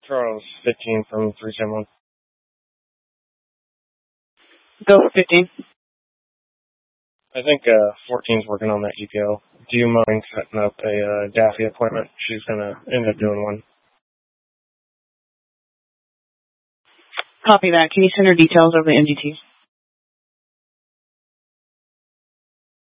Charles 15 from 371. Go for 15. I think 14's working on that EPO. Do you mind setting up a Daffy appointment? She's going to end up doing one. Copy that. Can you send her details over the MDT?